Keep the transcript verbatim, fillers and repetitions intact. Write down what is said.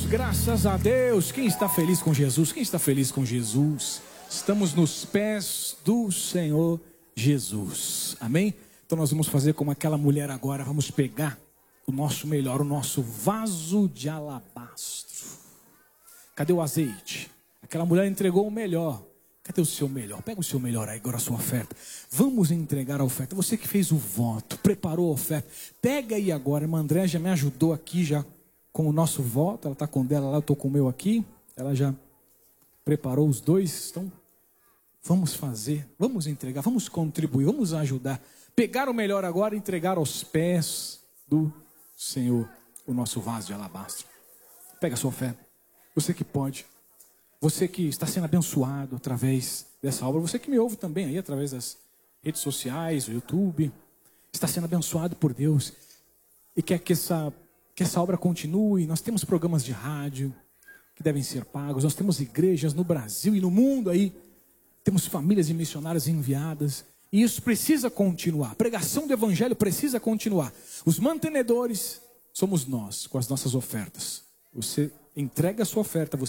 Graças a Deus. Quem está feliz com Jesus? Quem está feliz com Jesus? Estamos nos pés do Senhor Jesus. Amém? Então nós vamos fazer como aquela mulher agora. Vamos pegar o nosso melhor, o nosso vaso de alabastro. Cadê o azeite? Aquela mulher entregou o melhor. Cadê o seu melhor? Pega o seu melhor aí, agora a sua oferta. Vamos entregar a oferta. Você que fez o voto, preparou a oferta. Pega aí agora. A irmã André já me ajudou aqui já com o nosso voto. Ela está com o dela lá, eu estou com o meu aqui. Ela já preparou os dois. Então, vamos fazer, vamos entregar, vamos contribuir, vamos ajudar. Pegar o melhor agora e entregar aos pés do Senhor o nosso vaso de alabastro. Pega a sua oferta. Você que pode. Você que está sendo abençoado através dessa obra. Você que me ouve também aí através das redes sociais, o YouTube. Está sendo abençoado por Deus. E quer que essa, que essa obra continue. Nós temos programas de rádio que devem ser pagos. Nós temos igrejas no Brasil e no mundo aí. Temos famílias e missionários enviadas. E isso precisa continuar. A pregação do evangelho precisa continuar. Os mantenedores somos nós com as nossas ofertas. Você entrega a sua oferta. Você